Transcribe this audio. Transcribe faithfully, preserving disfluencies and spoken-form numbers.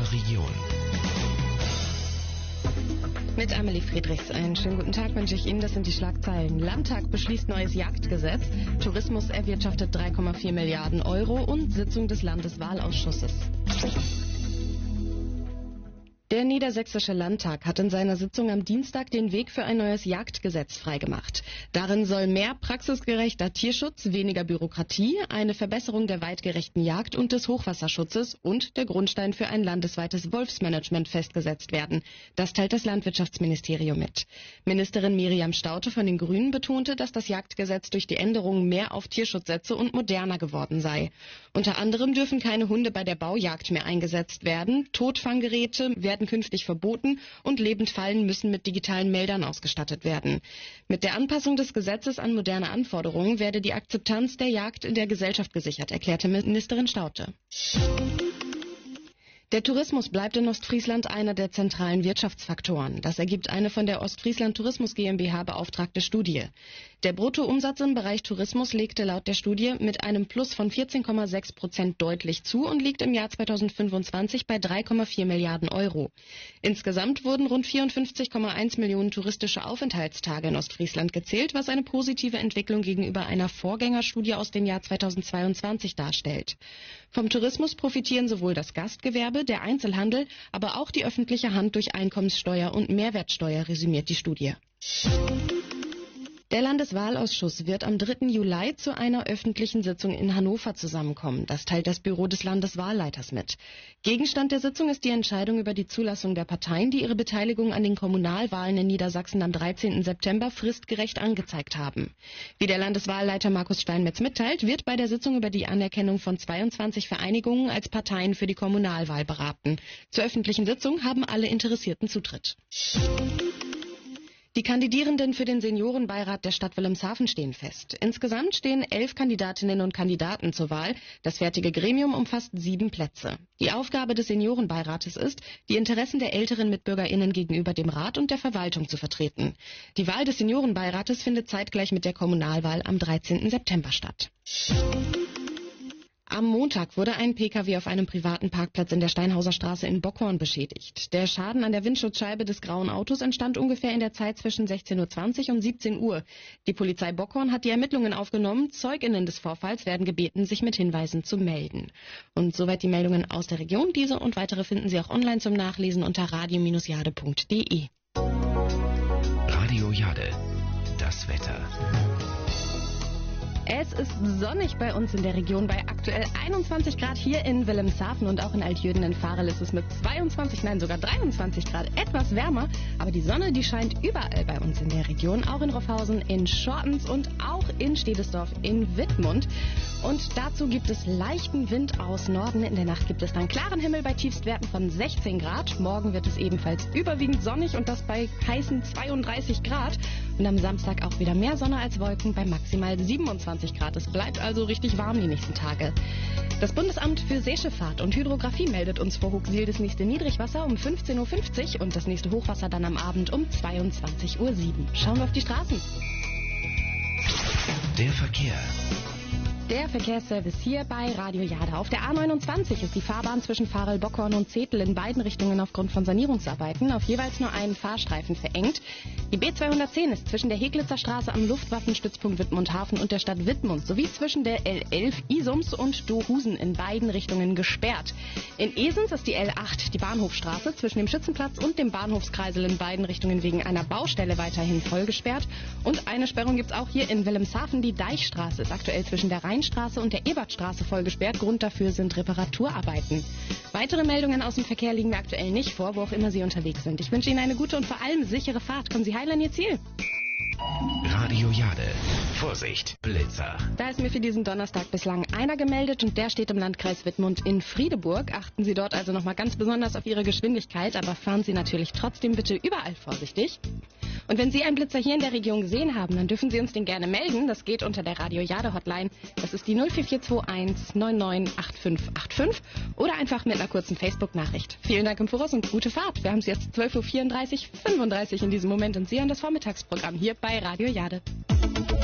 Region. Mit Amelie Friedrichs. Einen schönen guten Tag wünsche ich Ihnen. Das sind die Schlagzeilen. Landtag beschließt neues Jagdgesetz. Tourismus erwirtschaftet drei Komma vier Milliarden Euro und Sitzung des Landeswahlausschusses. Der Niedersächsische Landtag hat in seiner Sitzung am Dienstag den Weg für ein neues Jagdgesetz freigemacht. Darin soll mehr praxisgerechter Tierschutz, weniger Bürokratie, eine Verbesserung der weitgerechten Jagd und des Hochwasserschutzes und der Grundstein für ein landesweites Wolfsmanagement festgesetzt werden. Das teilt das Landwirtschaftsministerium mit. Ministerin Miriam Staudte von den Grünen betonte, dass das Jagdgesetz durch die Änderungen mehr auf Tierschutz setze und moderner geworden sei. Unter anderem dürfen keine Hunde bei der Baujagd mehr eingesetzt werden, Totfanggeräte werden künftig verboten und Lebendfallen müssen mit digitalen Meldern ausgestattet werden. Mit der Anpassung des Gesetzes an moderne Anforderungen werde die Akzeptanz der Jagd in der Gesellschaft gesichert, erklärte Ministerin Staudte. Der Tourismus bleibt in Ostfriesland einer der zentralen Wirtschaftsfaktoren. Das ergibt eine von der Ostfriesland Tourismus GmbH beauftragte Studie. Der Bruttoumsatz im Bereich Tourismus legte laut der Studie mit einem Plus von vierzehn Komma sechs Prozent deutlich zu und liegt im Jahr zweitausendfünfundzwanzig bei drei Komma vier Milliarden Euro. Insgesamt wurden rund vierundfünfzig Komma eins Millionen touristische Aufenthaltstage in Ostfriesland gezählt, was eine positive Entwicklung gegenüber einer Vorgängerstudie aus dem Jahr zweitausendzweiundzwanzig darstellt. Vom Tourismus profitieren sowohl das Gastgewerbe, der Einzelhandel, aber auch die öffentliche Hand durch Einkommenssteuer und Mehrwertsteuer, resümiert die Studie. Der Landeswahlausschuss wird am dritten Juli zu einer öffentlichen Sitzung in Hannover zusammenkommen. Das teilt das Büro des Landeswahlleiters mit. Gegenstand der Sitzung ist die Entscheidung über die Zulassung der Parteien, die ihre Beteiligung an den Kommunalwahlen in Niedersachsen am dreizehnten September fristgerecht angezeigt haben. Wie der Landeswahlleiter Markus Steinmetz mitteilt, wird bei der Sitzung über die Anerkennung von zweiundzwanzig Vereinigungen als Parteien für die Kommunalwahl beraten. Zur öffentlichen Sitzung haben alle Interessierten Zutritt. Die Kandidierenden für den Seniorenbeirat der Stadt Wilhelmshaven stehen fest. Insgesamt stehen elf Kandidatinnen und Kandidaten zur Wahl. Das fertige Gremium umfasst sieben Plätze. Die Aufgabe des Seniorenbeirates ist, die Interessen der älteren MitbürgerInnen gegenüber dem Rat und der Verwaltung zu vertreten. Die Wahl des Seniorenbeirates findet zeitgleich mit der Kommunalwahl am dreizehnten September statt. Am Montag wurde ein Pkw auf einem privaten Parkplatz in der Steinhauser Straße in Bockhorn beschädigt. Der Schaden an der Windschutzscheibe des grauen Autos entstand ungefähr in der Zeit zwischen sechzehn Uhr zwanzig und siebzehn Uhr. Die Polizei Bockhorn hat die Ermittlungen aufgenommen. ZeugInnen des Vorfalls werden gebeten, sich mit Hinweisen zu melden. Und soweit die Meldungen aus der Region. Diese und weitere finden Sie auch online zum Nachlesen unter radio jade punkt de. Radio Jade, das Wetter. Es ist sonnig bei uns in der Region bei aktuell einundzwanzig Grad hier in Wilhelmshaven und auch in Altjürden in Varel ist es mit zweiundzwanzig, nein sogar dreiundzwanzig Grad etwas wärmer. Aber die Sonne, die scheint überall bei uns in der Region, auch in Roffhausen, in Schortens und auch in Stedesdorf in Wittmund. Und dazu gibt es leichten Wind aus Norden. In der Nacht gibt es dann klaren Himmel bei Tiefstwerten von sechzehn Grad. Morgen wird es ebenfalls überwiegend sonnig und das bei heißen zweiunddreißig Grad. Und am Samstag auch wieder mehr Sonne als Wolken bei maximal siebenundzwanzig Grad. Es bleibt also richtig warm die nächsten Tage. Das Bundesamt für Seeschifffahrt und Hydrographie meldet uns vor Hoogseel das nächste Niedrigwasser um fünfzehn Uhr fünfzig und das nächste Hochwasser dann am Abend um zweiundzwanzig Uhr sieben. Schauen wir auf die Straßen. Der Verkehr. Der Verkehrsservice hier bei Radio Jade. Auf der A neunundzwanzig ist die Fahrbahn zwischen Varel, Bockhorn und Zetel in beiden Richtungen aufgrund von Sanierungsarbeiten auf jeweils nur einen Fahrstreifen verengt. Die B zweihundertzehn ist zwischen der Heglitzer Straße am Luftwaffenstützpunkt Wittmundhafen und der Stadt Wittmund sowie zwischen der L elf Isums und Dohusen in beiden Richtungen gesperrt. In Esens ist die L acht, die Bahnhofstraße, zwischen dem Schützenplatz und dem Bahnhofskreisel in beiden Richtungen wegen einer Baustelle weiterhin voll gesperrt. Und eine Sperrung gibt es auch hier in Wilhelmshaven. Die Deichstraße ist aktuell zwischen der Rheinstraße und der Ebertstraße voll gesperrt. Grund dafür sind Reparaturarbeiten. Weitere Meldungen aus dem Verkehr liegen mir aktuell nicht vor, wo auch immer Sie unterwegs sind. Ich wünsche Ihnen eine gute und vor allem sichere Fahrt. Kommen Sie heil an Ihr Ziel. Radio Jade. Vorsicht, Blitzer. Da ist mir für diesen Donnerstag bislang einer gemeldet und der steht im Landkreis Wittmund in Friedeburg. Achten Sie dort also nochmal ganz besonders auf Ihre Geschwindigkeit, aber fahren Sie natürlich trotzdem bitte überall vorsichtig. Und wenn Sie einen Blitzer hier in der Region gesehen haben, dann dürfen Sie uns den gerne melden. Das geht unter der Radio Jade Hotline. Das ist die null vier vier zwei eins neun neun acht fünf acht fünf oder einfach mit einer kurzen Facebook-Nachricht. Vielen Dank im Voraus und gute Fahrt. Wir haben es jetzt zwölf Uhr vierunddreißig, fünfunddreißig in diesem Moment und Sie hören das Vormittagsprogramm hier bei Radio Jade.